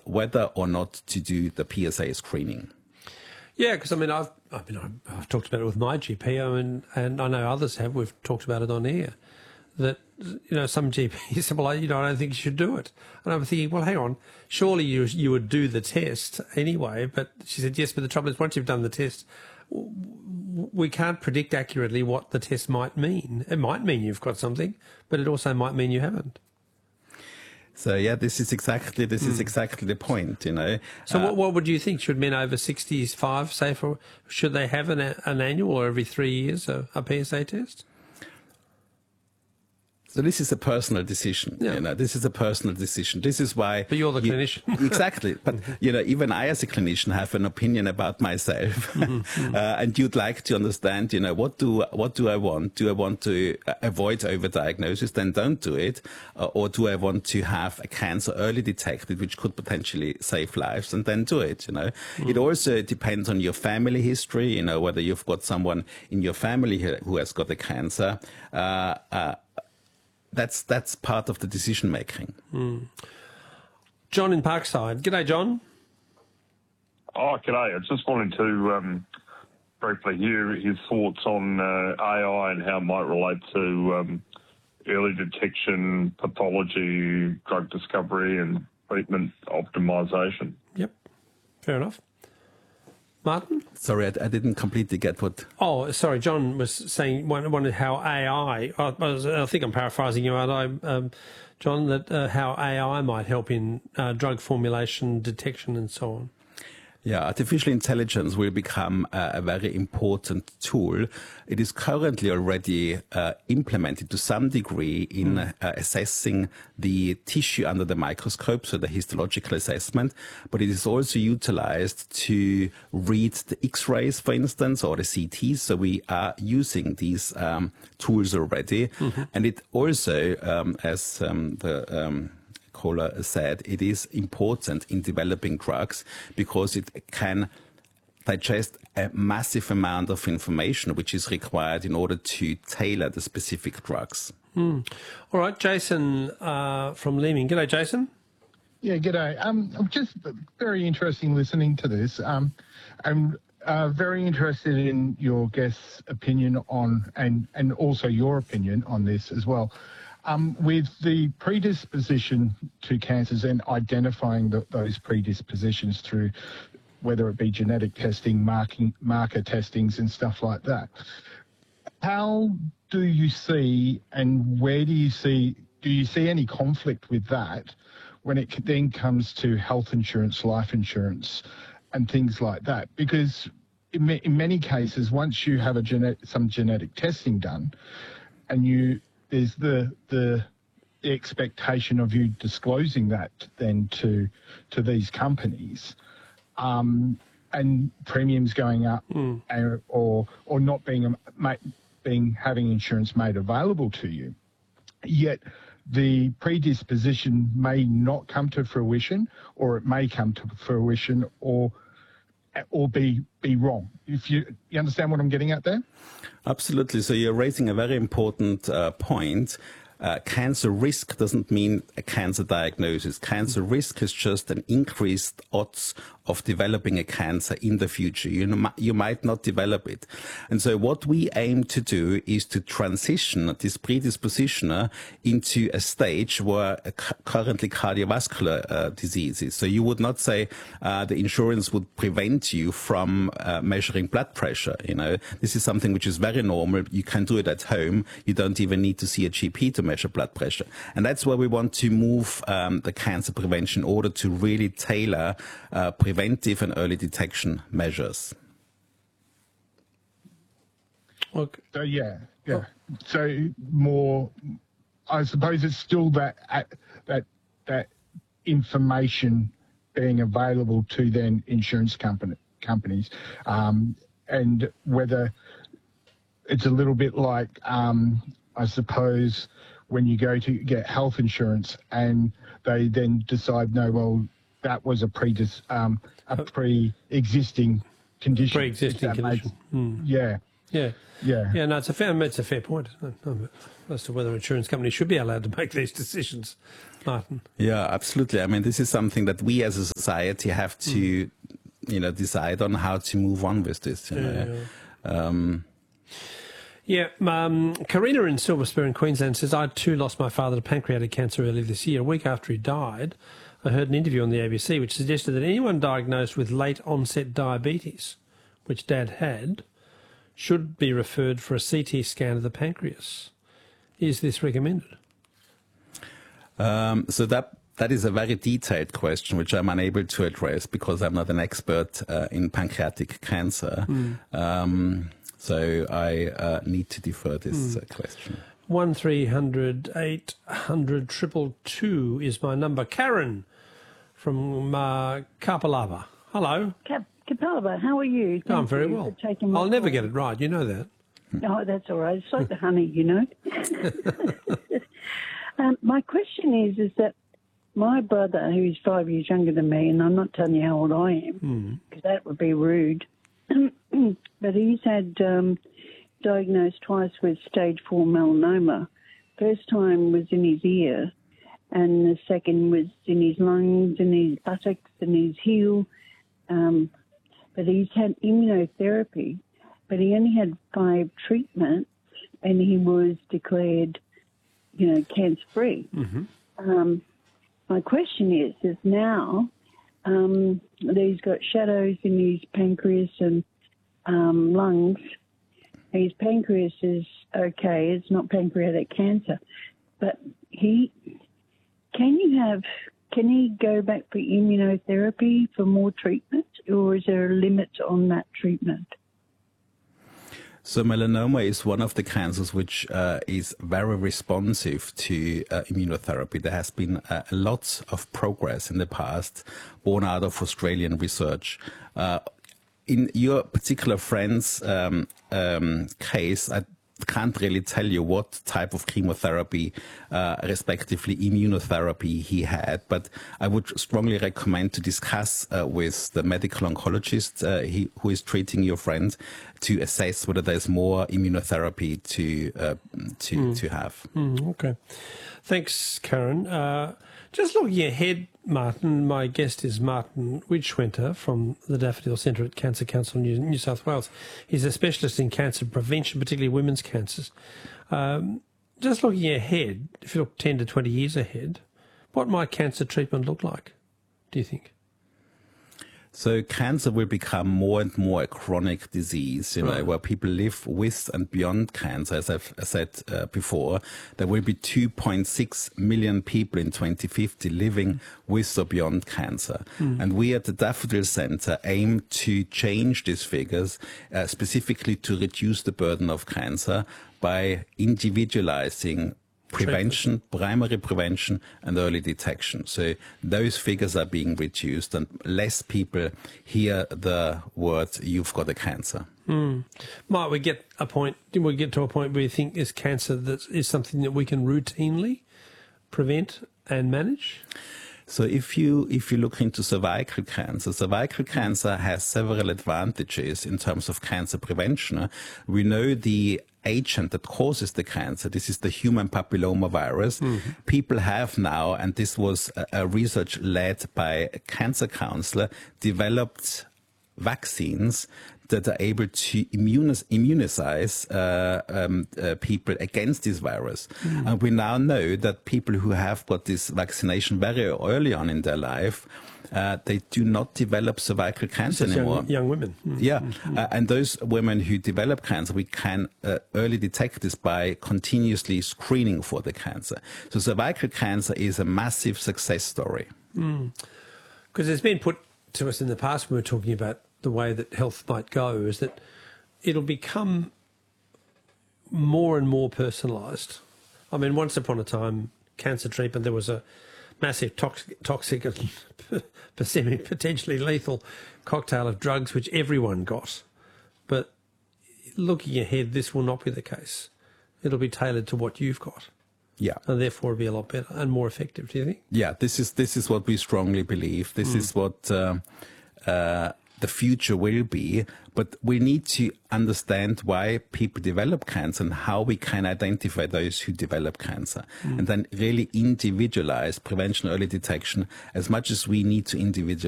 whether or not to do the PSA screening. Yeah, because I've talked about it with my GP, and I know others have. We've talked about it on air. That some GPs said, well, I don't think you should do it. And I'm thinking, well, hang on, surely you would do the test anyway. But she said, yes, but the trouble is, once you've done the test, we can't predict accurately what the test might mean. It might mean you've got something, but it also might mean you haven't. So yeah, this is exactly the point, So what would you think? Should men over 65 should they have an annual or every 3 years a PSA test? So this is a personal decision. Yeah. This is a personal decision. This is why. But you're the clinician. Exactly. But even I, as a clinician, have an opinion about myself, and you'd like to understand. What do I want? Do I want to avoid overdiagnosis? Then don't do it. Or do I want to have a cancer early detected, which could potentially save lives? And then do it. It also depends on your family history. Whether you've got someone in your family who has got a cancer. That's part of the decision making. John in Parkside. G'day, John. Oh, g'day. I just wanted to briefly hear his thoughts on AI and how it might relate to early detection, pathology, drug discovery and treatment optimisation. Yep, fair enough. Martin? Sorry, I didn't completely get what... Oh, sorry, John was saying, wondered how AI, I think I'm paraphrasing you, aren't I, John, that how AI might help in drug formulation, detection and so on. Yeah, artificial intelligence will become a very important tool. It is currently already implemented to some degree in assessing the tissue under the microscope, so the histological assessment, but it is also utilized to read the X-rays, for instance, or the CTs. So we are using these tools already. And it also, as the caller said, it is important in developing drugs because it can digest a massive amount of information which is required in order to tailor the specific drugs. All right, Jason from Leeming. G'day, Jason. Yeah, g'day. I'm just very interesting listening to this. I'm very interested in your guest's opinion on, and also your opinion on this as well. With the predisposition to cancers and identifying those predispositions through whether it be genetic testing, marker testings and stuff like that, how do you see and where do you see any conflict with that when it then comes to health insurance, life insurance and things like that? Because in many cases, once you have some genetic testing done and there's the expectation of you disclosing that then to these companies, and premiums going up, or not having insurance made available to you, yet the predisposition may not come to fruition, or it may come to fruition, or be wrong. If you understand what I'm getting at there? Absolutely. So you're raising a very important point. Cancer risk doesn't mean a cancer diagnosis. Cancer risk is just an increased odds of developing a cancer in the future. You might not develop it. And so what we aim to do is to transition this predisposition into a stage where currently cardiovascular diseases. So you would not say the insurance would prevent you from measuring blood pressure. This is something which is very normal. You can do it at home. You don't even need to see a GP to measure blood pressure. And that's where we want to move the cancer prevention in order to really tailor preventive and early detection measures. Okay. So yeah. So more, I suppose it's still that information being available to then insurance companies, and whether it's a little bit like, I suppose, when you go to get health insurance and they then decide, no, well, that was a pre-existing condition. Pre-existing condition. Yeah. Yeah. Yeah. Yeah, no, it's a fair point as to whether insurance companies should be allowed to make these decisions, Martin. Yeah, absolutely. I mean, this is something that we as a society have to, decide on how to move on with this. Karina in Silver Spur in Queensland says, I too lost my father to pancreatic cancer early this year. A week after he died, I heard an interview on the ABC which suggested that anyone diagnosed with late onset diabetes, which Dad had, should be referred for a CT scan of the pancreas. Is this recommended? So that is a very detailed question, which I'm unable to address because I'm not an expert in pancreatic cancer. So I need to defer this question. 1300 800 222 is my number. Karen from Kapalava. Hello. Kapalava, how are you? I'm very well. I'll never get it right. You know that. No, that's all right. It's like the honey, you know. My question is that my brother, who's 5 years younger than me, and I'm not telling you how old I am, because that would be rude, but he's had diagnosed twice with stage 4 melanoma. First time was in his ear, and the second was in his lungs, in his buttocks, and his heel. But he's had immunotherapy, but he only had 5 treatments, and he was declared, cancer-free. My question is now that he's got shadows in his pancreas and lungs. His pancreas is okay; it's not pancreatic cancer, but can he go back for immunotherapy for more treatment, or is there a limit on that treatment? So melanoma is one of the cancers which is very responsive to immunotherapy. There has been lots of progress in the past, born out of Australian research. In your particular friend's case, I can't really tell you what type of chemotherapy, respectively immunotherapy he had, but I would strongly recommend to discuss with the medical oncologist who is treating your friend to assess whether there's more immunotherapy to have. Okay. Thanks, Karen. Just looking ahead, Martin, my guest is Martin Widgewenter from the Daffodil Centre at Cancer Council New South Wales. He's a specialist in cancer prevention, particularly women's cancers. Just looking ahead, if you look 10 to 20 years ahead, what might cancer treatment look like, do you think? So cancer will become more and more a chronic disease, where people live with and beyond cancer. As I've said before, there will be 2.6 million people in 2050 living with or beyond cancer. And we at the Daffodil Centre aim to change these figures, specifically to reduce the burden of cancer by individualizing prevention, primary prevention and early detection. So those figures are being reduced and less people hear the word, you've got a cancer. Might we get to a point where you think is cancer that is something that we can routinely prevent and manage? So if you look into cervical cancer has several advantages in terms of cancer prevention. We know the agent that causes the cancer. This is the human papilloma virus. People have now, and this was a research led by a cancer counselor, developed vaccines that are able to immunize people against this virus. And we now know that people who have got this vaccination very early on in their life, they do not develop cervical cancer anymore. Young women. And those women who develop cancer, we can early detect this by continuously screening for the cancer. So cervical cancer is a massive success story. Because it's been put to us in the past when we were talking about the way that health might go, is that it'll become more and more personalised. I mean, once upon a time, cancer treatment, there was a massive toxic and potentially lethal cocktail of drugs which everyone got. But looking ahead, this will not be the case. It'll be tailored to what you've got. Yeah. And therefore it'll be a lot better and more effective, do you think? Yeah, this is what we strongly believe. This is what the future will be, but we need to understand why people develop cancer and how we can identify those who develop cancer, and then really individualize prevention, early detection as much as we need to individualize